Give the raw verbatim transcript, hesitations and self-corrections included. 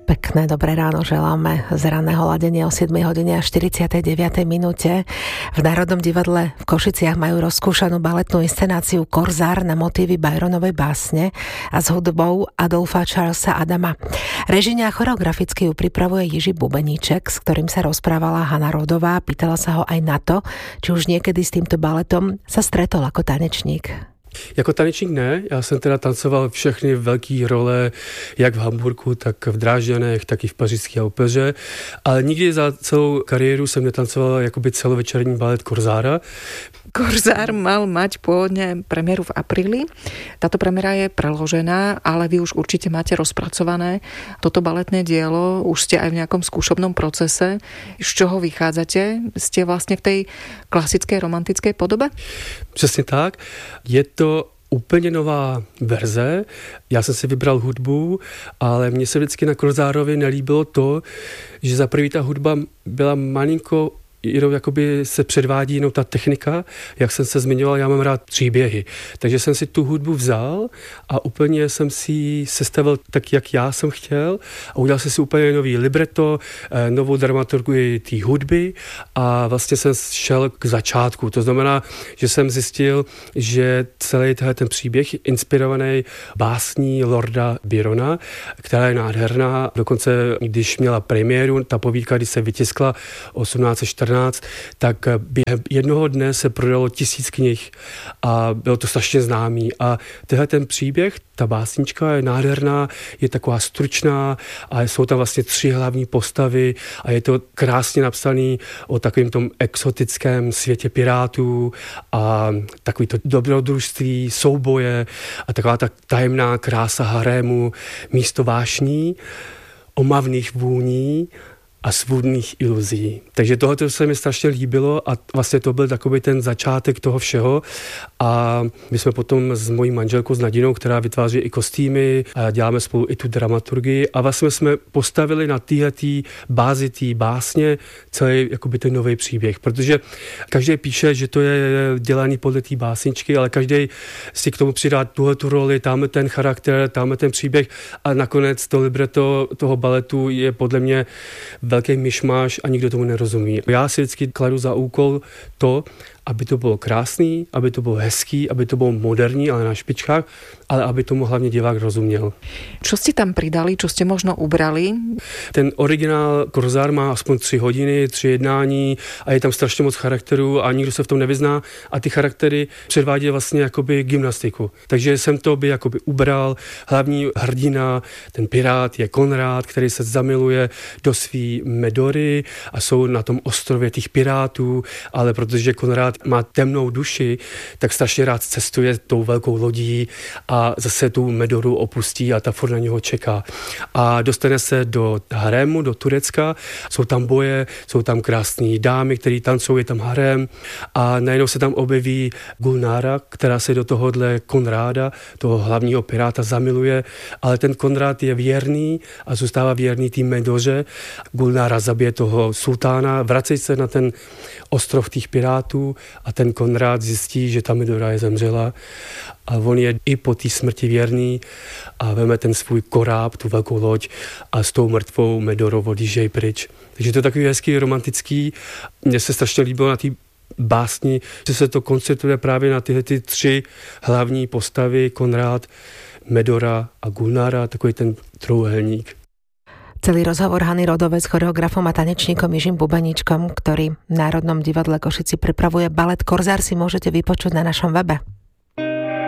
Pekné dobré ráno želáme z ranného ladenia o siedmej hodine a štyridsiatej deviatej minúte. V Národnom divadle v Košiciach majú rozskúšanú baletnú inscenáciu Korzár na motívy Byronovej básne a s hudbou Adolfa Charlesa Adama. Režijne a choreograficky ju pripravuje Jiří Bubeníček, s ktorým sa rozprávala Hana Rodová. Pýtala sa ho aj na to, či už niekedy s týmto baletom sa stretol ako tanečník. Jako tanečník ne, já jsem teda tancoval všechny velké role, jak v Hamburku, tak v Drážďanech, tak i v pařížské opeře, ale nikdy za celou kariéru jsem netancoval jakoby celovečerní balet Korzára. Korzár mal mať pôvodne premiéru v apríli. Táto premiéra je preložená, ale vy už určite máte rozpracované toto baletné dielo, už ste aj v nejakom skúšobnom procese. Z čoho vychádzate? Ste vlastne v tej klasickej romantickej podobe? Přesně tak. Je to úplně nová verze. Já jsem si vybral hudbu, ale mně se vždycky na Korzárovi nelíbilo to, že za prvý ta hudba byla malinko jenom jakoby se předvádí jenom ta technika, jak jsem se zmiňoval, já mám rád příběhy. Takže jsem si tu hudbu vzal a úplně jsem si ji sestavil tak, jak já jsem chtěl a udělal jsem si úplně nový libreto, novou dramaturgii té hudby a vlastně jsem šel k začátku. To znamená, že jsem zjistil, že celý ten příběh inspirovaný básní Lorda Byrona, která je nádherná. Dokonce, když měla premiéru, ta povídka, když se vytiskla osmnáct set čtrnáct, tak během jednoho dne se prodalo tisíc knih a bylo to strašně známý. A tenhle ten příběh, ta básnička je nádherná, je taková stručná a jsou tam vlastně tři hlavní postavy a je to krásně napsaný o takovém tom exotickém světě pirátů a takový to dobrodružství, souboje a taková ta tajemná krása harému, místo vášní, omavných vůní a svůdných iluzí. Takže tohle se mi strašně líbilo a vlastně to byl takový ten začátek toho všeho a my jsme potom s mojí manželkou, s Nadinou, která vytváří i kostýmy a děláme spolu i tu dramaturgii a vlastně jsme postavili na téhletý bázi té básně celý jakoby ten nový příběh, protože každý píše, že to je dělaný podle té básničky, ale každý si k tomu přidá tuhle tu roli, tamhle ten charakter, tamhle ten příběh a nakonec to libreto toho baletu je podle mě velký myšmaš a nikdo tomu nerozumí. Já si vždycky kladu za úkol to, aby to bylo krásný, aby to bylo hezký, aby to bylo moderní, ale na špičkách, ale aby tomu hlavně divák rozuměl. Čo ste tam pridali, čo ste možno ubrali? Ten originál Korzár má aspoň tři hodiny, tři jednání a je tam strašně moc charakterů a nikdo se v tom nevyzná a ty charaktery předvádějí vlastně jakoby gymnastiku. Takže jsem to by jakoby ubral. Hlavní hrdina, ten pirát je Konrád, který se zamiluje do svý Medory a jsou na tom ostrově těch pirátů, ale protože Konrád má temnou duši, tak strašně rád cestuje tou velkou lodí a zase tu Medoru opustí a ta furt na něho čeká. A dostane se do harému, do Turecka, jsou tam boje, jsou tam krásné dámy, které tancují, je tam harém a najednou se tam objeví Gulnára, která se do tohohle Konráda, toho hlavního piráta, zamiluje, ale ten Konrád je věrný a zůstává věrný té Medoře. Gulnára zabije toho sultána, vrací se na ten ostrov těch pirátů a ten Konrád zjistí, že ta Medora je zemřela a on je i po té smrti věrný a veme ten svůj koráb, tu velkou loď a s tou mrtvou Medorou odjíždějí pryč. Takže to je takový hezký, romantický. Mně se strašně líbilo na té básni, že se to koncentruje právě na tyhle ty tři hlavní postavy, Konrád, Medora a Gulnára, takový ten trojúhelník. Celý rozhovor Hany Rodovej s choreografom a tanečníkom Jiřím Bubeníčkom, ktorý v Národnom divadle Košici pripravuje balet Korzár, si môžete vypočuť na našom webe.